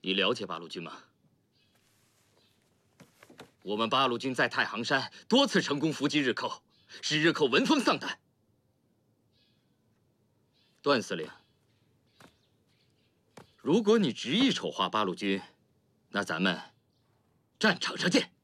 你了解八路军吗？我们八路军在太行山多次成功伏击日寇，使日寇闻风丧胆。段司令，如果你执意丑化八路军，那咱们战场上见。